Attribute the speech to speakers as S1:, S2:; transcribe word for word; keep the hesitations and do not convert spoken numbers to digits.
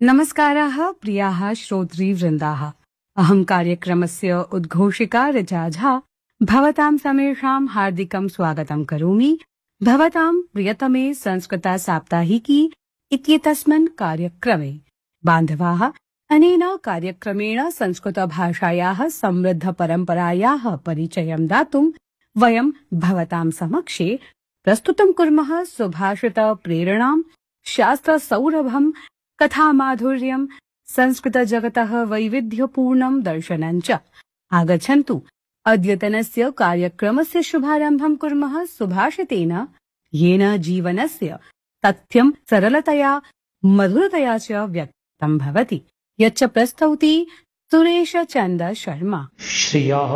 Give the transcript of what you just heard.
S1: नमस्काराः प्रियाः श्रोतृवृन्दाः। अहं कार्यक्रमस्य उद्घोषिका ऋचा झा भवतां समेषां हार्दिकं स्वागतं करोमि भवतां प्रियतमे संस्कृता साप्ताहिकी इत्येतस्मिन् कार्यक्रमे। बान्धवाः, अनेन कार्यक्रमेण संस्कृतभाषायाः समृद्धपरम्परायाः परिचयं दातुं वयं भवतां समक्षे प्रस्तुतं कुर्मः सुभाषितप्रेरणां, शास्त्रसौरभं, कथामाधुर्यं, संस्कृतजगतः वैविध्यपूर्णं दर्शनं च। आगच्छन्तु अद्यतनस्य कार्यक्रमस्य शुभारम्भं कुर्मः सुभाषितेन, येन जीवनस्य तथ्यं सरलतया मधुरतया च व्यक्तं भवति, यच्च प्रस्तौति सुरेशचन्द्र शर्मा।
S2: श्रियः